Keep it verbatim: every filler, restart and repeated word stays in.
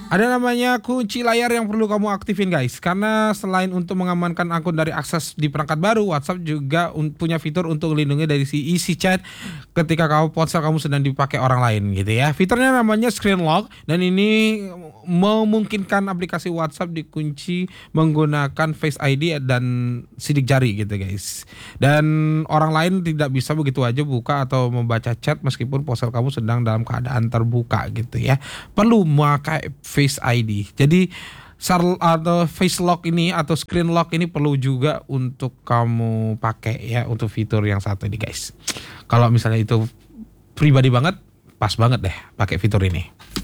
Ada namanya kunci layar yang perlu kamu aktifin guys. Karena selain untuk mengamankan akun dari akses di perangkat baru, WhatsApp juga un- punya fitur untuk melindungi dari si isi chat ketika kamu ponsel kamu sedang dipakai orang lain gitu ya. Fiturnya namanya screen lock dan ini memungkinkan aplikasi WhatsApp dikunci menggunakan Face I D dan sidik jari gitu guys. Dan orang lain tidak bisa begitu aja buka atau membaca chat meskipun ponsel kamu sedang dalam keadaan terbuka gitu ya. Perlu memakai Face I D. Jadi Sar- atau face lock ini atau screen lock ini perlu juga untuk kamu pakai ya untuk fitur yang satu ini guys. Kalau misalnya itu pribadi banget, pas banget deh pakai fitur ini.